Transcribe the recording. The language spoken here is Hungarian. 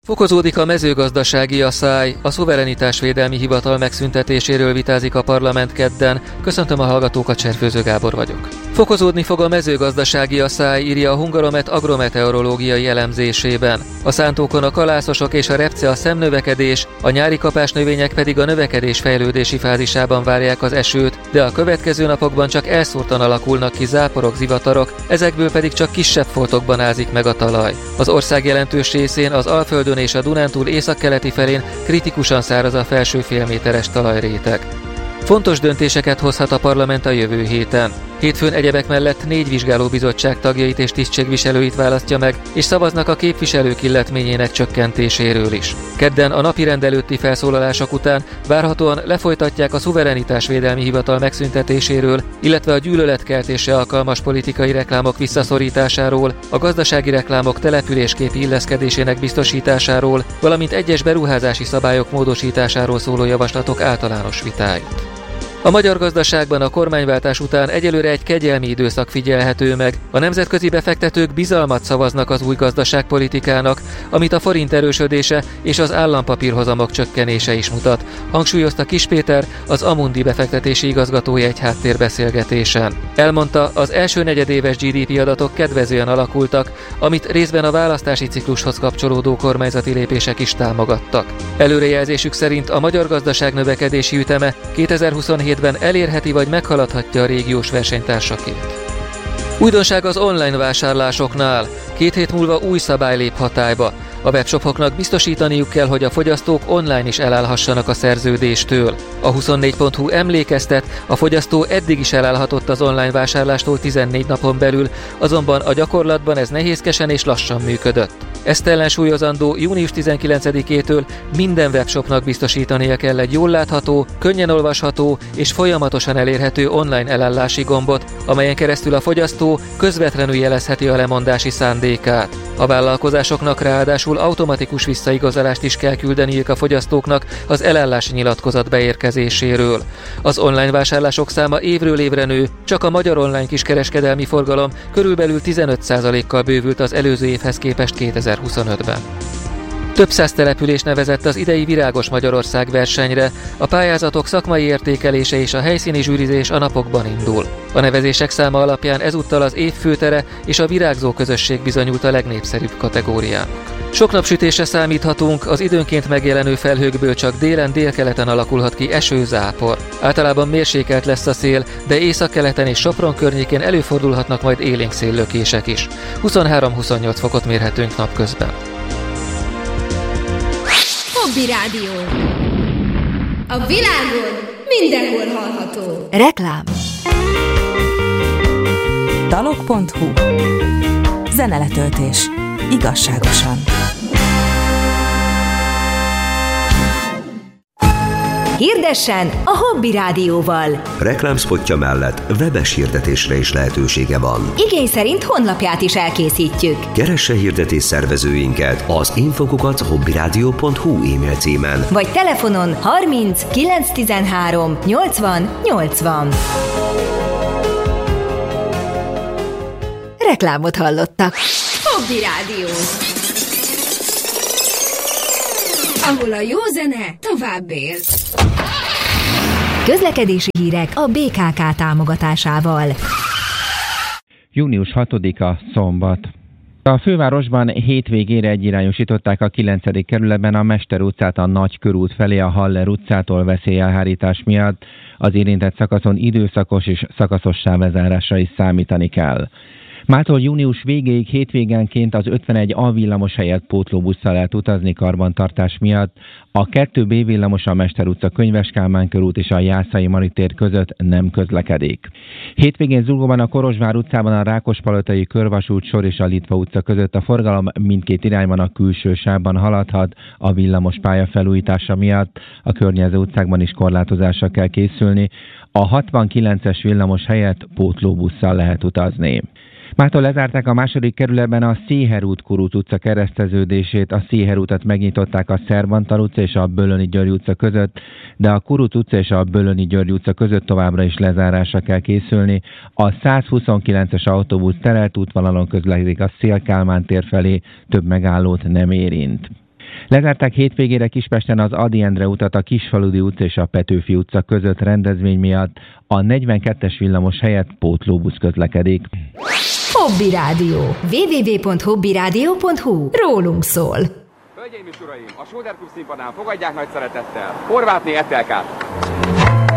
Fokozódik a mezőgazdasági asszály, a Szuverenitásvédelmi Hivatal megszüntetéséről vitázik a parlament kedden. Köszöntöm a hallgatókat, Cserfőző Gábor vagyok. Fokozódni fog a mezőgazdasági asszály, írja a Hungaromet agrometeorológiai elemzésében. A szántókon a kalászosok és a repce a szemnövekedés, a nyári kapásnövények pedig a növekedés fejlődési fázisában várják az esőt, de a következő napokban csak elszórtan alakulnak ki záporok, zivatarok, ezekből pedig csak kisebb foltokban ázik meg a talaj. Az ország jelentős részén, az Alföldön és a Dunántúl északkeleti felén kritikusan száraz a felső félméteres talajréteg. Fontos döntéseket hozhat a parlament a jövő héten. Hétfőn egyebek mellett 4 vizsgálóbizottság tagjait és tisztségviselőit választja meg, és szavaznak a képviselők illetményének csökkentéséről is. Kedden a napirend előtti felszólalások után várhatóan lefolytatják a Szuverenitásvédelmi Hivatal megszüntetéséről, illetve a gyűlöletkeltésre alkalmas politikai reklámok visszaszorításáról, a gazdasági reklámok településképi illeszkedésének biztosításáról, valamint egyes beruházási szabályok módosításáról szóló javaslatok általános vitáit. A magyar gazdaságban a kormányváltás után egyelőre egy kegyelmi időszak figyelhető meg. A nemzetközi befektetők bizalmat szavaznak az új gazdaságpolitikának, amit a forint erősödése és az állampapírhozamok csökkenése is mutat, hangsúlyozta Kiss Péter, az Amundi befektetési igazgatója egy háttérbeszélgetésen. Elmondta, az első negyedéves GDP adatok kedvezően alakultak, amit részben a választási ciklushoz kapcsolódó kormányzati lépések is támogattak. Előrejelzésük szerint a magyar gazdaság növekedési üteme 2027-ben elérheti vagy meghaladhatja a régiós versenytársakét. Újdonság az online vásárlásoknál. 2 hét múlva új szabály lép hatályba. A webshopoknak biztosítaniuk kell, hogy a fogyasztók online is elállhassanak a szerződéstől. A 24.hu emlékeztet, a fogyasztó eddig is elállhatott az online vásárlástól 14 napon belül, azonban a gyakorlatban ez nehézkesen és lassan működött. Ezt ellensúlyozandó június 19-től minden webshopnak biztosítania kell egy jól látható, könnyen olvasható és folyamatosan elérhető online elállási gombot, amelyen keresztül a fogyasztó közvetlenül jelezheti a lemondási szándékát. A vállalkozásoknak ráadásul automatikus visszaigazolást is kell küldeniük a fogyasztóknak az elállási nyilatkozat beérkezéséről. Az online vásárlások száma évről évre nő, csak a magyar online kiskereskedelmi forgalom körülbelül 15%-kal bővült az előző évhez képest 2025-ben. Több száz település nevezett az idei Virágos Magyarország versenyre, a pályázatok szakmai értékelése és a helyszíni zsűrizés a napokban indul. A nevezések száma alapján ezúttal az év főtere és a virágzó közösség bizonyult a legnépszerűbb kategóriának. Sok napsütésre számíthatunk, az időnként megjelenő felhőkből csak délen, délkeleten alakulhat ki eső-zápor. Általában mérsékelt lesz a szél, de északkeleten és Sopron környékén előfordulhatnak majd élénk széllökések is. 23-28 fokot mérhetünk napközben. Hobby Rádió. A világon mindenhol hallható. Reklám. Dalok.hu. Zeneletöltés. Igazságosan. Hirdessen a Hobby Rádióval. Reklámszpotja mellett webes hirdetésre is lehetősége van. Igény szerint honlapját is elkészítjük. Keresse hirdetés szervezőinket az info@hobbyradio.hu e-mail címen. Vagy telefonon 30 913 80 80. Reklámot hallottak. Hobby Rádió. Ahol a jó zene tovább él. Közlekedési hírek a BKK támogatásával. Június 6-a szombat. A fővárosban hétvégére egyirányosították a 9. kerületben a Mester utcát a Nagykörút felé a Haller utcától veszélyelhárítás miatt. Az érintett szakaszon időszakos és szakaszos sávlezárásra is számítani kell. Mától június végéig hétvégenként az 51 A villamos helyett pótlóbusszal lehet utazni karbantartás miatt. A 2B villamos a Mester utca, Könyves Kálmán körút és a Jászai Maritér között nem közlekedik. Hétvégén Zugóban a Korozsvár utcában a Rákospalotai körvasút sor és a Litva utca között a forgalom mindkét irányban a külső sávban haladhat a villamos pálya felújítása miatt. A környező utcákban is korlátozásra kell készülni. A 69-es villamos helyett pótlóbusszal lehet utazni. Mától lezárták a 2. kerületben a Széher út Kurút utca kereszteződését, a Széher utat megnyitották a Szerbantal utca és a Bölöni György utca között, de a Kurút utca és a Bölöni György utca között továbbra is lezárásra kell készülni. A 129-es autóbusz terelt útvonalon közlekedik a Széll-Kálmán tér felé, több megállót nem érint. Lezárták hétvégére Kispesten az Ady Endre utat a Kisfaludy utca és a Petőfi utca között rendezvény miatt. A 42-es villamos helyett pótlóbusz közlekedik. Hobby Rádió. www.hobbyradio.hu. Rólunk szól. Hölgyeim és uraim, a Sóder Klub színpadán fogadják nagy szeretettel Horvátné Etelkát!